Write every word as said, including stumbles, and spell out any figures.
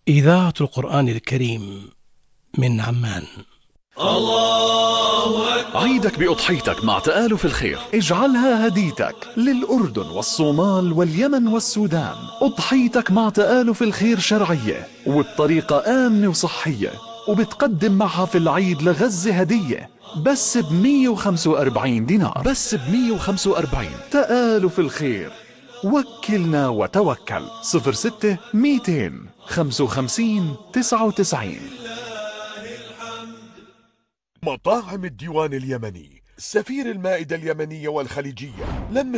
إذاعة القرآن الكريم من عمان. الله أكبر. عيدك بأضحيتك مع تآلف الخير، اجعلها هديتك للأردن والصومال واليمن والسودان. أضحيتك مع تآلف الخير شرعية وبطريقة آمنة وصحية، وبتقدم معها في العيد لغزة هدية بس ب مية وخمسة وأربعين دينار، بس ب مية وخمسة وأربعين. تآلف الخير، وكلنا وتوكل. صفر ستة ميتين خمسة وخمسين تسعة وتسعين. مطاعم الديوان اليمني، سفير المائدة اليمنية والخليجية. لم